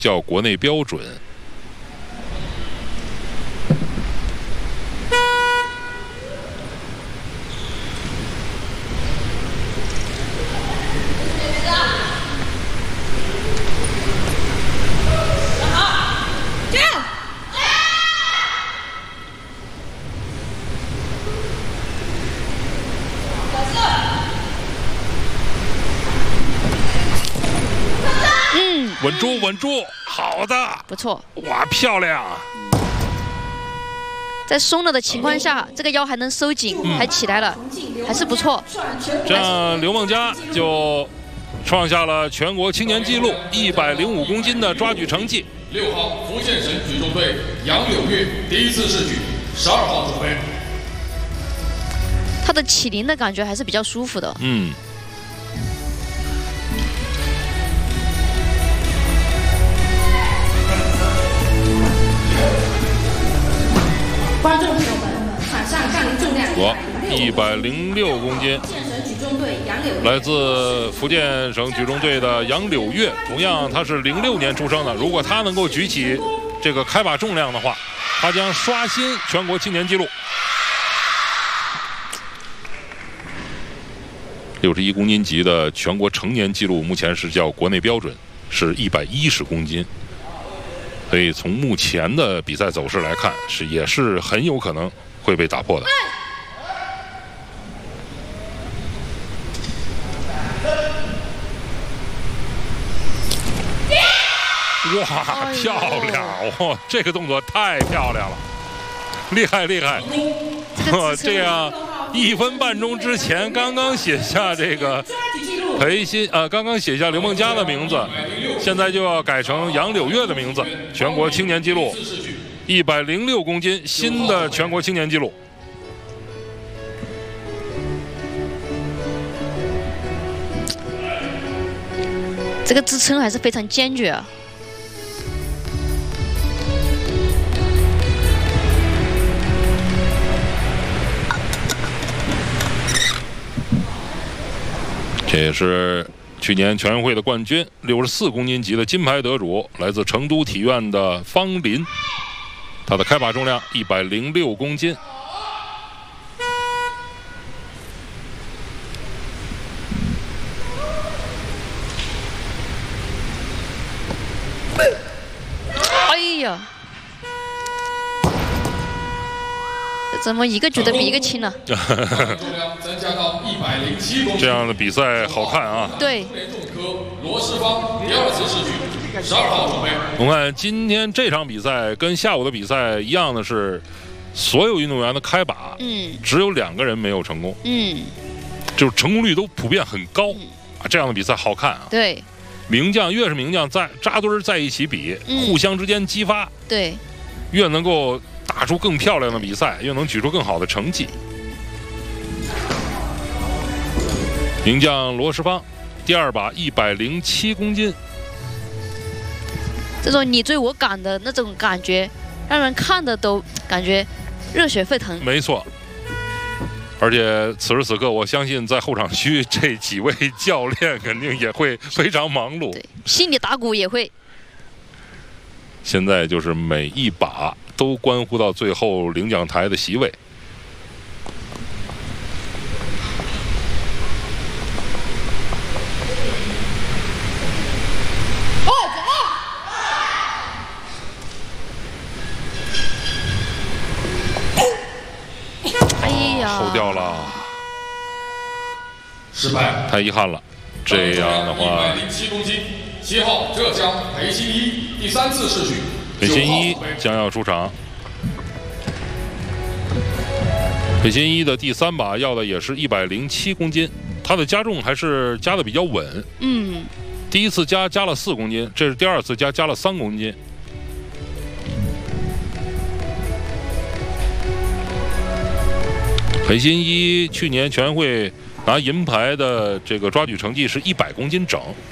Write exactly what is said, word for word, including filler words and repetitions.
叫国内标准。稳住，稳住，好的， 不错， 哇，漂亮！ 在松了的情况下，这个腰还能收紧，嗯、还起来了，还是不错。 这样，刘梦佳就创下了全国青年纪录，一百零五公斤的抓举成绩。 六号福建省举重队杨柳月第一次试举，十二号准备。 他的起灵的感觉还是比较舒服的。 嗯。 观众朋友们，场上杠铃重量我一百零六公斤，来自福建省举重队的杨柳月，同样他是零六年出生的。如果他能够举起这个开把重量的话，他将刷新全国青年纪录。六十一公斤级的全国成年纪录，目前是叫国内标准，是一百一十公斤。 所以从目前的比赛走势来看，是也是很有可能会被打破的。哇，漂亮！哇，这个动作太漂亮了，厉害厉害！这样一分半钟之前刚刚写下这个裴鑫呃，刚刚写下刘梦佳的名字。 现在就要改成杨柳月的名字，全国青年纪录一百零六公斤，新的全国青年纪录。 这个支撑还是非常坚决啊！ 这也是 去年全运会的冠军，六十四公斤级的金牌得主，来自成都体院的方林，他的开把重量一百零六公斤。 哎呀，这怎么一个举得比一个轻呢？ 这样的比赛好看啊！ 对。 罗世芳第二次试举，十二号准备。 我们看今天这场比赛跟下午的比赛一样的是，所有运动员的开把， 嗯， 只有两个人没有成功， 嗯， 就是成功率都普遍很高， 嗯、 啊，这样的比赛好看啊。 对， 名将越是名将在扎堆儿在一起比， 嗯、 互相之间激发， 对， 越能够打出更漂亮的比赛，越能举出更好的成绩。名将罗世芳。 第二把一百零七公斤， 这种你追我赶的那种感觉，让人看的都感觉热血沸腾。 没错，而且此时此刻，我相信在后场区这几位教练肯定也会非常忙碌， 对，心里打鼓也会。 现在就是每一把都关乎到最后领奖台的席位。 扣掉了， 失败， 太遗憾了。这样的话， 一百零七公斤，七号浙江裴鑫一第三次试举， 裴鑫一将要出场。裴鑫一的第三把要的也是一百零七公斤，他的加重还是加的比较稳。 嗯， 第一次加加了四公斤，这是第二次加加了三公斤。 裴鑫一去年全运会拿银牌的这个抓举成绩是一百公斤整，